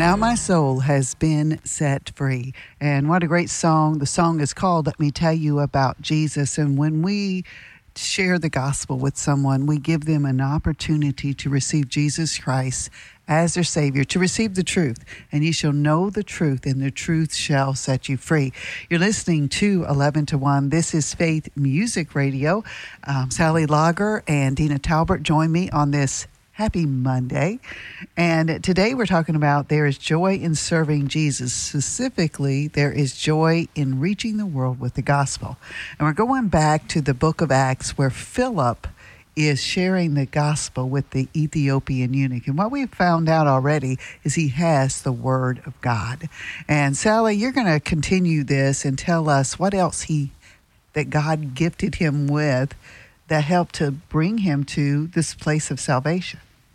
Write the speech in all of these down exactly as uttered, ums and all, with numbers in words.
now my soul has been set free. And what a great song. The song is called Let Me Tell You About Jesus. And when we share the gospel with someone, we give them an opportunity to receive Jesus Christ as their Savior, to receive the truth. And you shall know the truth, and the truth shall set you free. You're listening to eleven to one. This is Faith Music Radio. Um, Sally Lager and Dina Talbert join me on this Happy Monday. And today we're talking about there is joy in serving Jesus. Specifically, there is joy in reaching the world with the gospel. And we're going back to the book of Acts where Philip is sharing the gospel with the Ethiopian eunuch. And what we've found out already is he has the word of God. And Sally, you're going to continue this and tell us what else he that God gifted him with that helped to bring him to this place of salvation.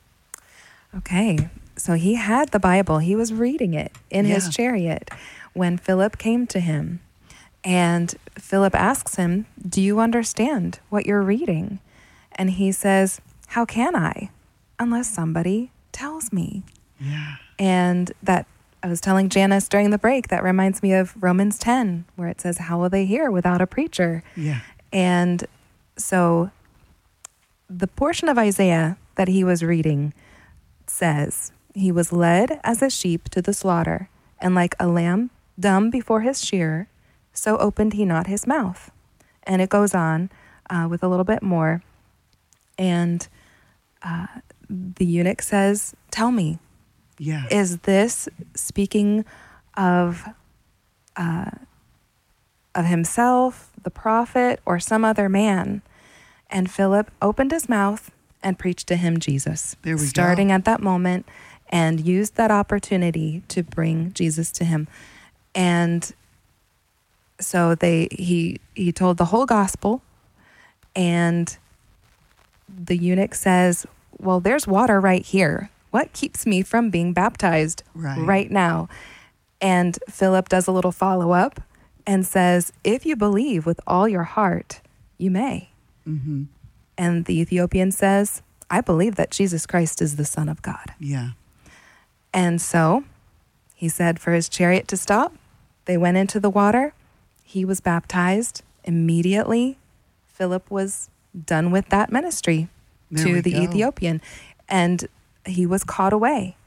Okay, so he had the Bible. He was reading it in Yeah. his chariot when Philip came to him. And Philip asks him, do you understand what you're reading? And he says, how can I, unless somebody tells me? Yeah. And that, I was telling Janice during the break, that reminds me of Romans ten, where it says, how will they hear without a preacher? Yeah. And so the portion of Isaiah that he was reading says, he was led as a sheep to the slaughter, and like a lamb dumb before his shearer, so opened he not his mouth. And it goes on uh, with a little bit more. And uh, the eunuch says, tell me, Yeah. is this speaking of uh, of himself, the prophet, or some other man? And Philip opened his mouth and preached to him Jesus, There we go. starting at that moment, and used that opportunity to bring Jesus to him. And so they he he told the whole gospel, and the eunuch says, well, there's water right here. What keeps me from being baptized Right. right now? And Philip does a little follow-up and says, if you believe with all your heart, you may. Mm-hmm. And the Ethiopian says, I believe that Jesus Christ is the Son of God. Yeah. And so he said for his chariot to stop. They went into the water. He was baptized. Immediately, Philip was done with that ministry There we to the go. Ethiopian. And he was caught away.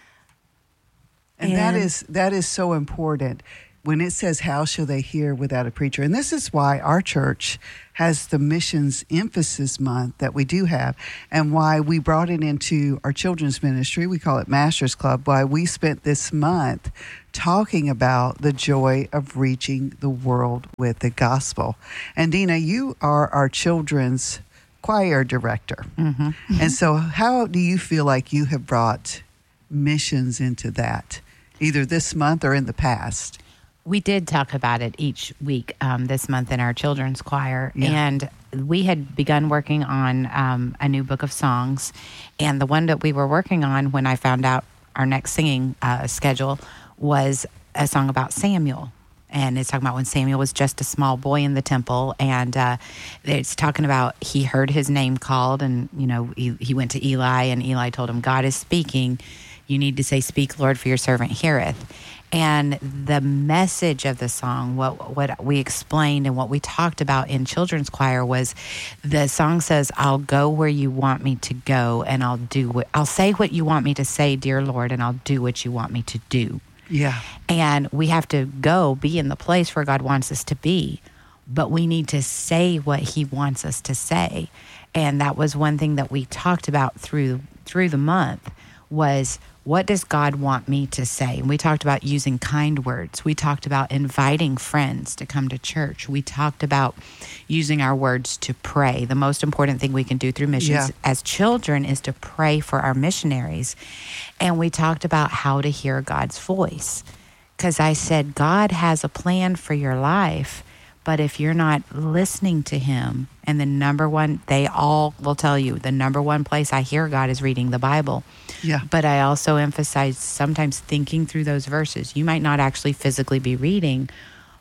And, that And- is that is so important when it says, how shall they hear without a preacher? And this is why our church has the missions emphasis month that we do have, and why we brought it into our children's ministry. We call it Masters Club, why we spent this month talking about the joy of reaching the world with the gospel. And Dina, you are our children's choir director. Mm-hmm. And so how do you feel like you have brought missions into that, either this month or in the past? We did talk about it each week um, this month in our children's choir. Yeah. And we had begun working on um, a new book of songs. And the one that we were working on when I found out our next singing uh, schedule was a song about Samuel. And it's talking about when Samuel was just a small boy in the temple. And uh, it's talking about he heard his name called. And, you know, he, he went to Eli, and Eli told him, God is speaking. You need to say, speak, Lord, for your servant heareth. And the message of the song, what what we explained and what we talked about in children's choir was, the song says, I'll go where you want me to go, and I'll do what, I'll say what you want me to say, dear Lord, and I'll do what you want me to do. Yeah. And we have to go be in the place where God wants us to be, but we need to say what he wants us to say. And that was one thing that we talked about through through the month was, what does God want me to say? And we talked about using kind words. We talked about inviting friends to come to church. We talked about using our words to pray. The most important thing we can do through missions Yeah. as children is to pray for our missionaries. And we talked about how to hear God's voice. Because I said, God has a plan for your life, but if you're not listening to him, and the number one, they all will tell you, the number one place I hear God is reading the Bible. Yeah. But I also emphasize sometimes thinking through those verses. You might not actually physically be reading,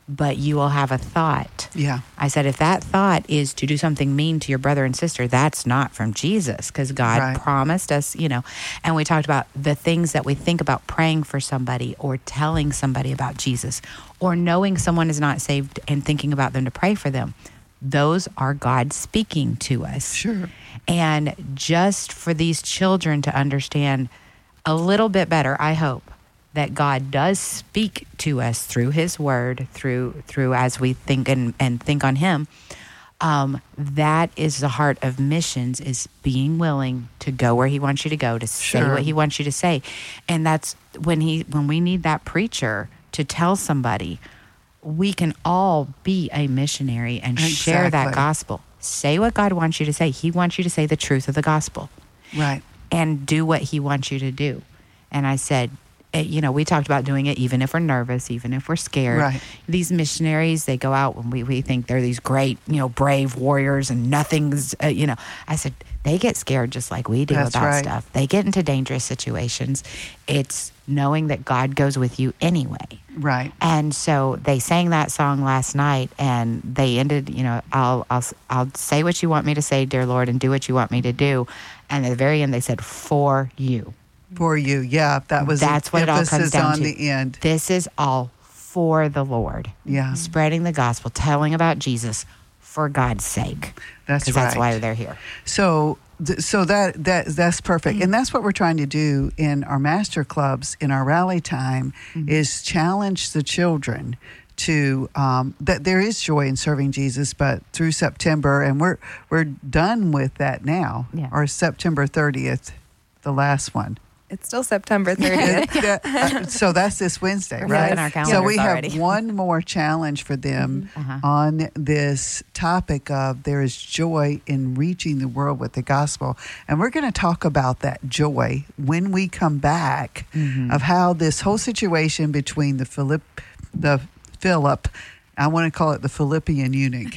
but you will have a thought. Yeah. I said, if that thought is to do something mean to your brother and sister, that's not from Jesus, because God Right. promised us, you know. And we talked about the things that we think about praying for somebody or telling somebody about Jesus or knowing someone is not saved and thinking about them to pray for them. Those are God speaking to us. Sure. And just for these children to understand a little bit better, I hope, that God does speak to us through his word, through through as we think and, and think on him. Um, that is the heart of missions, is being willing to go where he wants you to go, to say Sure. what he wants you to say. And that's when he when we need that preacher to tell somebody, we can all be a missionary and share that Exactly. gospel. Say what God wants you to say. He wants you to say the truth of the gospel Right. and do what he wants you to do. And I said, eh, you know, we talked about doing it even if we're nervous, even if we're scared. Right. These missionaries, they go out when we, we think they're these great, you know, brave warriors and nothing's, uh, you know. I said, they get scared just like we do That's about right. stuff. They get into dangerous situations. It's knowing that God goes with you anyway. Right. And so they sang that song last night, and they ended, you know, I'll, I'll, I'll say what you want me to say, dear Lord, and do what you want me to do. And at the very end, they said, for you. For you. Yeah. That was That's what it all comes emphasis down on to. the end. This is all for the Lord. Yeah. Spreading the gospel, telling about Jesus for God's sake. That's Because right. that's why they're here. So, th- so that that that's perfect, and that's what we're trying to do in our master clubs, in our rally time, is challenge the children to um, that there is joy in serving Jesus, but through September, and we're we're done with that now, Yeah. or September thirtieth, the last one. It's still September thirtieth. That- uh, so that's this Wednesday, We're right? having our So we calendars have already. one more challenge for them Uh-huh. on this topic of there is joy in reaching the world with the gospel. And we're going to talk about that joy when we come back, Mm-hmm. of how this whole situation between the Philip, the Philip, I want to call it the Philippian eunuch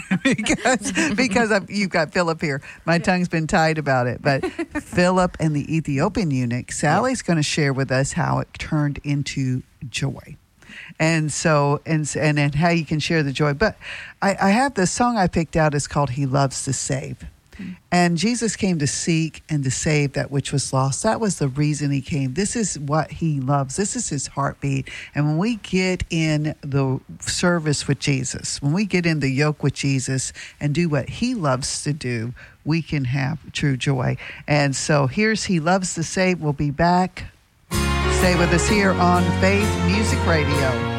because because I've, you've got Philip here. My tongue's been tied about it. But Philip and the Ethiopian eunuch, Sally's going to share with us how it turned into joy. And so, and and, and how you can share the joy. But I, I have this song I picked out. It's called He Loves to Save. And Jesus came to seek and to save that which was lost. That was the reason he came. This is what he loves. This is his heartbeat. And when we get in the service with Jesus, when we get in the yoke with Jesus and do what he loves to do, we can have true joy. And so here's He Loves to Save. We'll be back. Stay with us here on Faith Music Radio.